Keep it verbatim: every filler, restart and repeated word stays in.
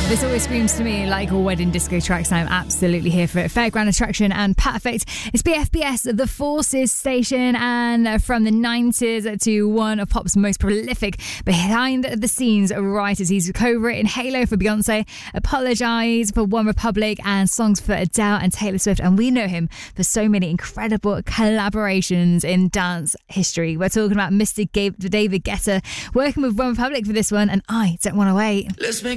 This always screams to me like a wedding disco track, so I'm absolutely here for it. Fairground Attraction and Perfect. It's B F B S, the Forces station, and from the nineties to one of pop's most prolific behind-the-scenes writers. He's co-written Halo for Beyonce, Apologize for One Republic, and songs for Adele and Taylor Swift, and we know him for so many incredible collaborations in dance history. We're talking about Mister David Guetta working with One Republic for this one, and I Don't Want to Wait. Let's make